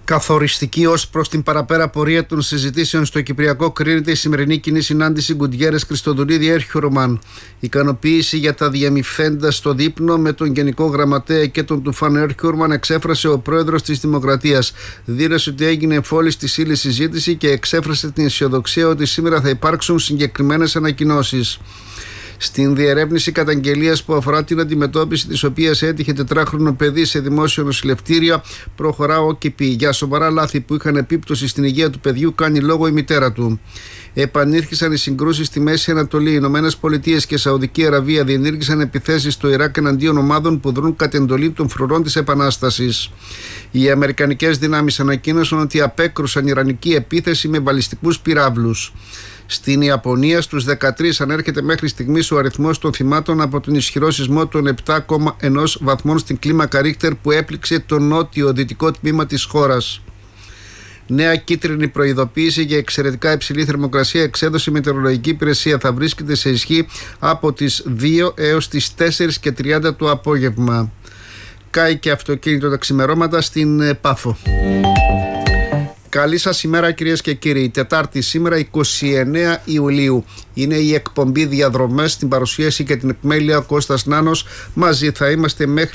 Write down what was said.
Καθοριστική ως προς την παραπέρα πορεία των συζητήσεων στο Κυπριακό κρίνεται η σημερινή κοινή συνάντηση Γκουντιέρες-Χριστοδουλίδη-Έρχιουρμαν. Ικανοποίηση για τα διαμειφθέντα στο δείπνο με τον Γενικό Γραμματέα και τον Τουφάν Έρχιουρμαν εξέφρασε ο πρόεδρος της Δημοκρατίας. Δήλωσε ότι έγινε εφόλης της ύλης συζήτηση και εξέφρασε την αισιοδοξία ότι σήμερα θα υπάρξουν συγκεκριμένες ανακοινώσεις. Στην διερεύνηση καταγγελίας που αφορά την αντιμετώπιση της οποίας έτυχε τετράχρονο παιδί σε δημόσιο νοσηλευτήριο, προχωρά ο ΚΙΠΗ. Για σοβαρά λάθη που είχαν επίπτωση στην υγεία του παιδιού, κάνει λόγο η μητέρα του. Επανήρχισαν οι συγκρούσεις στη Μέση Ανατολή. Οι Ηνωμένες Πολιτείες και Σαουδική Αραβία διενήργησαν επιθέσεις στο Ιράκ εναντίον ομάδων που δρούν κατ' εντολή των φρουρών της Επανάστασης. Οι αμερικανικές δυνάμεις ανακοίνωσαν ότι απέκρουσαν ιρανική επίθεση με βαλιστικούς πυράβλους. Στην Ιαπωνία στους 13 ανέρχεται μέχρι στιγμής ο αριθμός των θυμάτων από τον ισχυρό σεισμό των 7,1 βαθμών στην κλίμακα Ρίχτερ που έπληξε το νότιο-δυτικό τμήμα της χώρας. Νέα κίτρινη προειδοποίηση για εξαιρετικά υψηλή θερμοκρασία εξέδωσε η Μετεωρολογική Υπηρεσία. Θα βρίσκεται σε ισχύ από τις 2 έως τις 4:30 το απόγευμα. Κάει και αυτοκίνητο τα ξημερώματα στην Πάφο. Καλή σας ημέρα κυρίες και κύριοι. Τετάρτη σήμερα 29 Ιουλίου. Είναι η εκπομπή Διαδρομές, στην παρουσίαση και την επιμέλεια Κώστας Νάνος. Μαζί θα είμαστε μέχρι